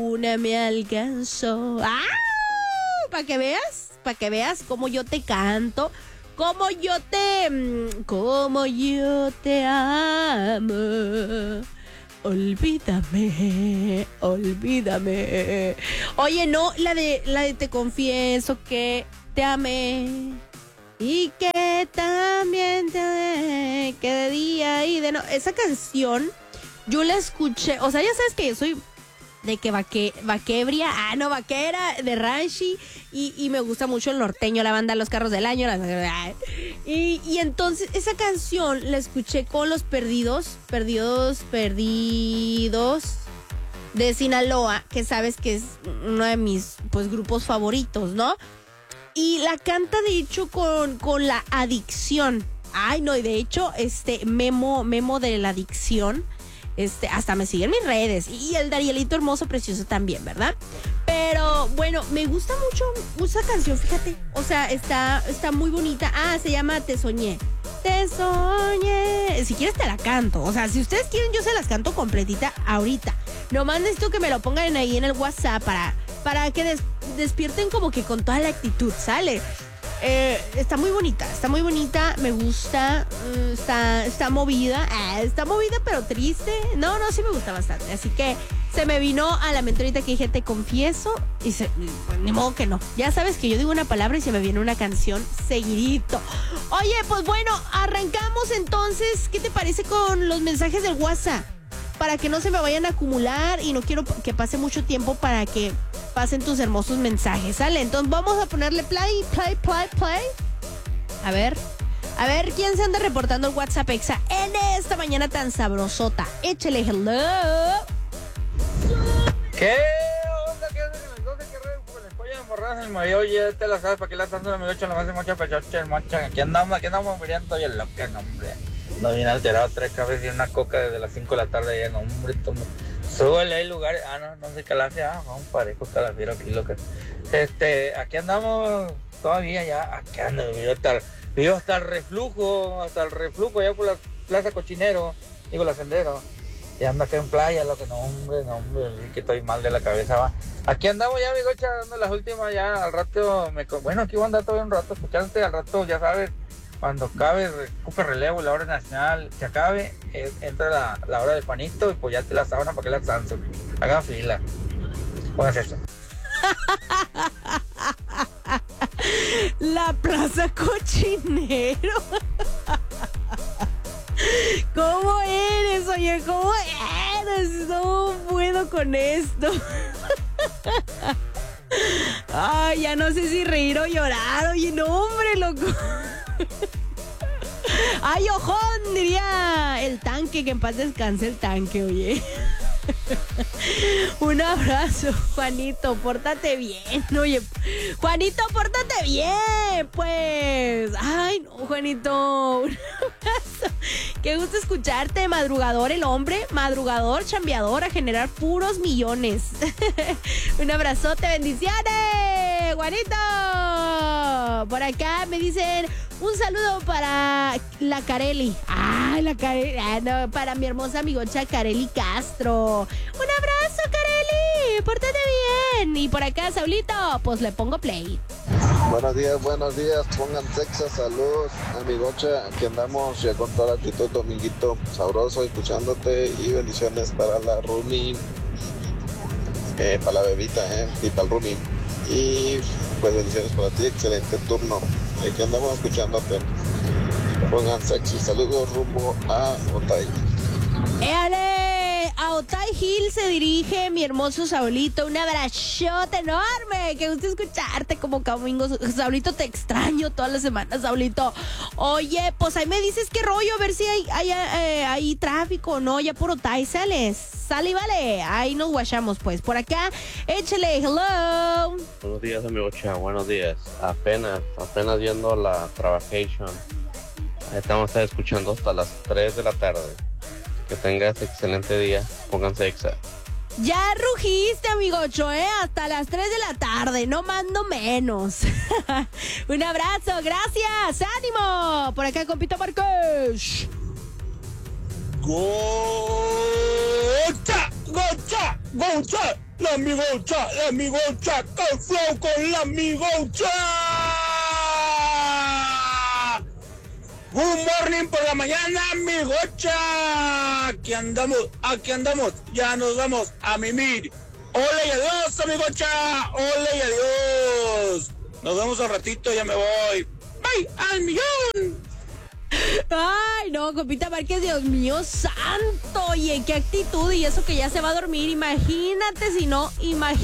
una me alcanzó. ¡Ah! Para que veas cómo yo te canto, cómo yo te amo. Olvídame. Oye, no, la de te confieso que te amé y que también te amé, que de día y de no. Esa canción yo la escuché, o sea, ya sabes que yo soy de que vaquebria, vaquera, de ranchi, y me gusta mucho el norteño, la banda Los Carros del Año, y entonces esa canción la escuché con Los Perdidos de Sinaloa, que sabes que es uno de mis grupos favoritos, ¿no? Y la canta de hecho con La Adicción. Ay, no, y de hecho Memo de La Adicción, hasta me sigue en mis redes, y el Darielito hermoso, precioso también, ¿verdad? Pero bueno, me gusta mucho esa canción, fíjate, o sea, está muy bonita. Se llama Te Soñé. Si quieres te la canto, o sea, si ustedes quieren yo se las canto completita ahorita. Nomás necesito que me lo pongan ahí en el WhatsApp para que despierten como que con toda la actitud, ¿sale? Está muy bonita, me gusta, está movida, pero triste. No, sí me gusta bastante, así que se me vino a la mente ahorita que dije te confieso, y pues, ni modo que no. Ya sabes que yo digo una palabra y se me viene una canción seguidito. Oye, pues bueno, arrancamos entonces. ¿Qué te parece con los mensajes del WhatsApp? Para que no se me vayan a acumular y no quiero que pase mucho tiempo para que pasen tus hermosos mensajes, ¿sale? Entonces vamos a ponerle play. A ver quién se anda reportando el WhatsApp Exa en esta mañana tan sabrosota. Échale hello. ¿Qué onda? ¿Qué hacen en las 12? ¿Qué red? Con el pollo de morradas en el mayo. Oye, te la sabes, ¿para qué la están dando mi ocho? La más de mucha pechocha, mocha. Aquí andamos muriendo y el loco, hombre. No viene alterado, 3 cabezas y una coca desde las 5 de la tarde. Ya, no, hombre, súbele, hay lugares. No sé qué la hace. Un parejo calafiero aquí, lo que. Aquí andamos todavía, ya. Aquí ando, vivo hasta el reflujo, ya por la Plaza Cochinero, digo, la Sendero. Y ando acá en playa, lo que no, hombre, que estoy mal de la cabeza, va. Aquí andamos ya, amigocha, dando las últimas ya. Al rato, bueno, aquí voy a andar todavía un rato escuchándote. Al rato, ya sabes, cuando acabe, ocupe relevo, la hora nacional se acabe, entra la hora de Juanito y pues ya te la sábana para que la sanso. Hagan fila. Pónganse eso. La Plaza Cochinero. ¿Cómo eres, oye? ¿Cómo eres? No puedo con esto. Ay, ya no sé si reír o llorar. Oye, no, hombre, loco. Ay, ojón, diría el tanque, que en paz descanse el tanque, oye. Un abrazo, Juanito, pórtate bien. Oye, Juanito, pórtate bien, pues. Ay, no, Juanito. Un abrazo. Qué gusto escucharte, madrugador el hombre, madrugador, chambeador, a generar puros millones. Un abrazote, bendiciones, Juanito. Por acá me dicen un saludo para la Careli. La Careli, no, para mi hermosa amigocha Careli Castro. Un abrazo, Careli, pórtate bien. Y por acá, Saulito, pues le pongo play. Buenos días, pongan Texas, saludos, amigocha, aquí andamos ya con toda la actitud, dominguito sabroso, escuchándote, y bendiciones para la Rumi, para la bebita, y para el Rumi, y pues bendiciones para ti, excelente turno, aquí andamos escuchándote, pongan sexy, saludos rumbo a Otay. ¡Éale! A Otay Hill se dirige mi hermoso Saulito. Un abrazote enorme. Qué gusto escucharte como domingo. Saulito, te extraño todas las semanas, Saulito. Oye, pues ahí me dices qué rollo, a ver si hay tráfico o no. Ya por Otay sale y vale. Ahí nos guachamos, pues. Por acá, échale, hello. Buenos días, amigocha, buenos días. Apenas viendo la Travacation. Estamos escuchando hasta las 3 de la tarde. Que tengas excelente día. Pónganse Exa. Ya rugiste, amigocho, hasta las 3 de la tarde, no mando menos. Un abrazo, gracias, ánimo. Por acá, compito Marcos. ¡Gocha! La amigocha, con flow con la amigocha. Good morning por la mañana, amigocha. Aquí andamos, ya nos vamos a mimir. Hola y adiós, amigocha. Hola y adiós. Nos vemos al ratito, ya me voy. Bye, al millón. Ay, no, compita Márquez, Dios mío santo. Oye, qué actitud, y eso que ya se va a dormir. Imagínate si no.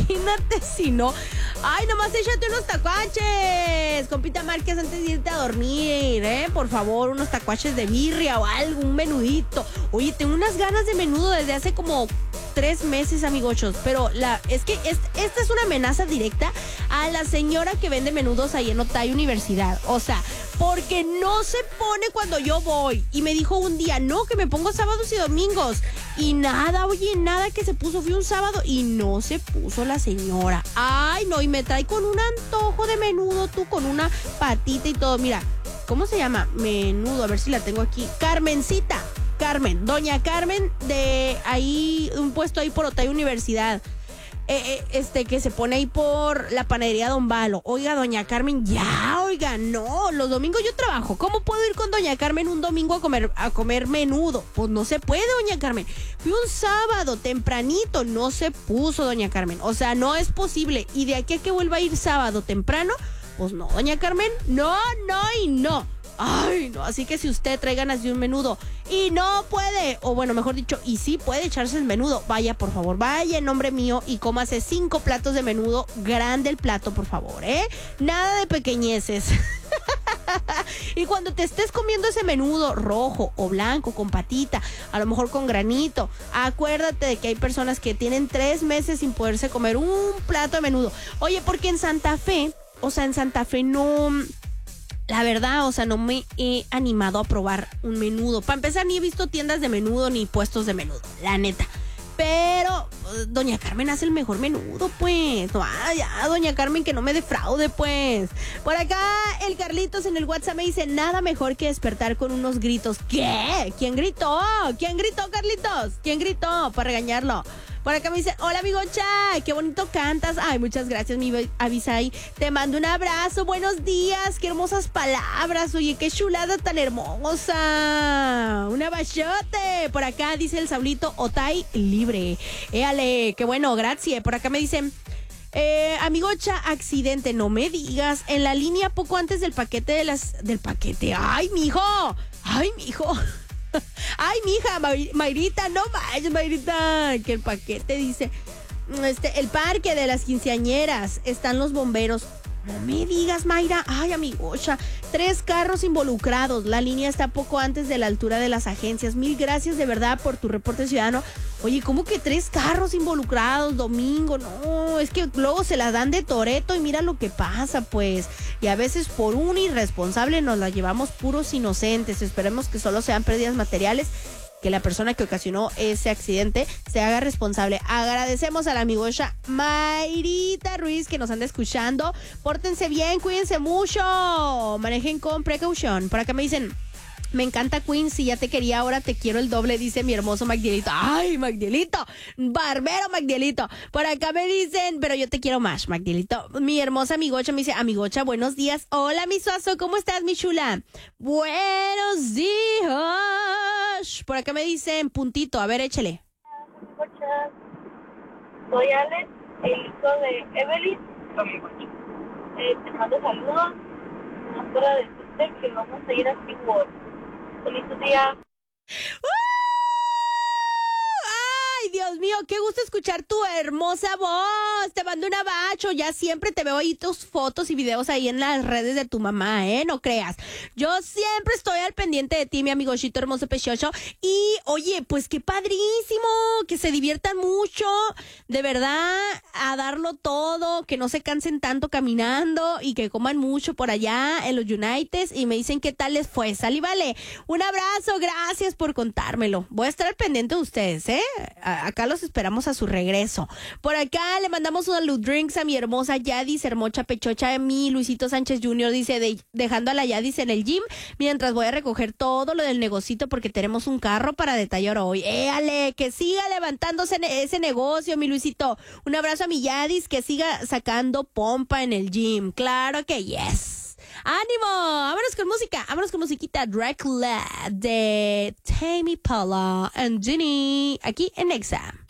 Ay, nomás échate unos tacuaches, compita Márquez, antes de irte a dormir, por favor, unos tacuaches de birria o algo, un menudito. Oye, tengo unas ganas de menudo desde hace como 3 meses, amigochos, pero es que esta es una amenaza directa a la señora que vende menudos ahí en Otay Universidad. O sea, porque no se pone cuando yo voy. Y me dijo un día, no, que me pongo sábados y domingos. Y nada, oye, nada que se puso. Fui un sábado y no se puso la señora. Ay, no, y me trae con un antojo de menudo, tú, con una patita y todo. Mira, ¿cómo se llama? Menudo, a ver si la tengo aquí. Carmencita. Carmen, doña Carmen, de ahí, un puesto ahí por Otay Universidad. Que se pone ahí por la panadería Don Valo. Oiga, doña Carmen, oiga, no, los domingos yo trabajo. ¿Cómo puedo ir con doña Carmen un domingo a comer menudo? Pues no se puede, doña Carmen. Fui un sábado tempranito, no se puso, doña Carmen. O sea, no es posible. Y de aquí a que vuelva a ir sábado temprano, pues no, doña Carmen, no y no. Ay, no, así que si usted trae ganas de un menudo y no puede, o bueno, mejor dicho, y sí puede echarse el menudo, vaya, por favor, vaya en nombre mío y cómase 5 platos de menudo, grande el plato, por favor, nada de pequeñeces. Y cuando te estés comiendo ese menudo rojo o blanco, con patita, a lo mejor con granito, acuérdate de que hay personas que tienen 3 meses sin poderse comer un plato de menudo. Oye, porque en Santa Fe no... La verdad, o sea, no me he animado a probar un menudo. Para empezar, ni he visto tiendas de menudo ni puestos de menudo, la neta. Pero doña Carmen hace el mejor menudo, pues. Ya, doña Carmen, que no me defraude, pues. Por acá, el Carlitos en el WhatsApp me dice, nada mejor que despertar con unos gritos. ¿Qué? ¿Quién gritó? ¿Quién gritó, Carlitos? ¿Quién gritó? Para regañarlo. Por acá me dice, hola, amigocha, qué bonito cantas. Ay, muchas gracias, mi Avisai. Te mando un abrazo, buenos días, qué hermosas palabras. Oye, qué chulada tan hermosa. Un abrazote. Por acá dice el Saulito, Otay libre. Éale, qué bueno, gracias. Por acá me dicen, amigocha, accidente, no me digas. En la línea poco antes del paquete del paquete. Ay, mijo. Ay, mija, Mayrita, no vayas, Mayrita, que el paquete dice, el parque de las quinceañeras, están los bomberos. No me digas, Mayra. Ay, amigocha, 3 carros involucrados. La línea está poco antes de la altura de las agencias. Mil gracias de verdad por tu reporte ciudadano. Oye, ¿cómo que 3 carros involucrados domingo? No, es que luego se la dan de toreto y mira lo que pasa, pues. Y a veces por un irresponsable nos la llevamos puros inocentes. Esperemos que solo sean pérdidas materiales, que la persona que ocasionó ese accidente se haga responsable. Agradecemos a la amigocha Mayrita Ruiz que nos anda escuchando. Pórtense bien, cuídense mucho, manejen con precaución. Por acá me dicen, me encanta Queen, si ya te quería, ahora te quiero el doble, dice mi hermoso Magdielito. Ay, Magdielito, barbero Magdielito. Por acá me dicen, pero yo te quiero más, Magdielito. Mi hermosa amigocha me dice, amigocha, buenos días. Hola, mi suazo, ¿cómo estás, mi chula? Buenos días. Por acá me dicen, puntito, a ver, échale. Amigocha, soy Alex, el hijo de Evelyn. Te mando saludos. No para decirte que vamos a ir a SeaWorld. Feliz día. Ay, Dios mío, qué gusto escuchar tu hermosa voz. Te mando un abrazo. Ya siempre te veo ahí tus fotos y videos ahí en las redes de tu mamá, no creas. Yo siempre estoy al pendiente de ti, mi amigochito hermoso pechocho. Y, oye, pues qué padrísimo, que se diviertan mucho, de verdad, a darlo todo, que no se cansen tanto caminando y que coman mucho por allá en los United. Y me dicen qué tal les fue. Sal y vale. Un abrazo, gracias por contármelo. Voy a estar al pendiente de ustedes, Acá los los esperamos a su regreso. Por acá le mandamos unos salud drinks a mi hermosa Yadis, hermosa pechocha de mí. Luisito Sánchez Jr. dice, dejando a la Yadis en el gym, mientras voy a recoger todo lo del negocito porque tenemos un carro para detallar hoy. ¡Éale! Que siga levantándose ese negocio, mi Luisito. Un abrazo a mi Yadis, que siga sacando pompa en el gym. Claro que yes. ¡Ánimo! Vámonos con música. Vámonos con musiquita. Dracula de Tame Impala and Ginny. Aquí en Nexa.